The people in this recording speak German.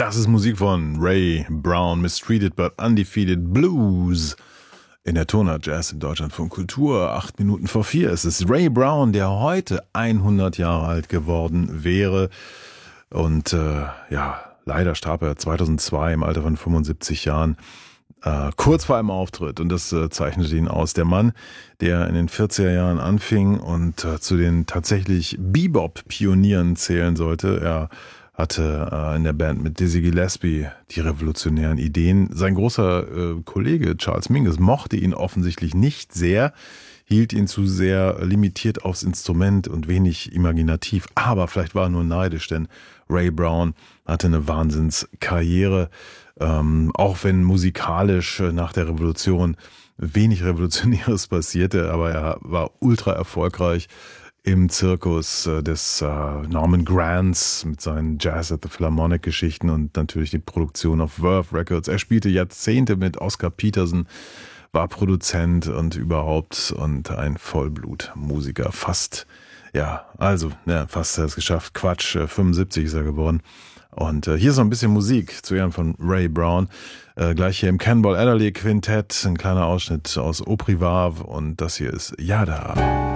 Das ist Musik von Ray Brown, Mistreated but Undefeated Blues. In der Tonart Jazz im Deutschlandfunk Kultur, 4:08. Es ist Ray Brown, der heute 100 Jahre alt geworden wäre. Und leider starb er 2002 im Alter von 75 Jahren. Kurz vor einem Auftritt, und das zeichnete ihn aus. Der Mann, der in den 40er Jahren anfing und zu den tatsächlich Bebop-Pionieren zählen sollte. Er hatte in der Band mit Dizzy Gillespie die revolutionären Ideen. Sein großer Kollege Charles Mingus mochte ihn offensichtlich nicht sehr, hielt ihn zu sehr limitiert aufs Instrument und wenig imaginativ. Aber vielleicht war er nur neidisch, denn Ray Brown hatte eine Wahnsinnskarriere. Auch wenn musikalisch nach der Revolution wenig Revolutionäres passierte, aber er war ultra erfolgreich im Zirkus des Norman Granz mit seinen Jazz at the Philharmonic Geschichten und natürlich die Produktion auf Verve Records. Er spielte Jahrzehnte mit Oscar Peterson, war Produzent und überhaupt und ein Vollblutmusiker. Fast hat er es geschafft. 75 ist er geworden. Und hier ist noch ein bisschen Musik zu Ehren von Ray Brown. Gleich hier im Cannonball Adderley Quintett, ein kleiner Ausschnitt aus Au Privave, und das hier ist Yada.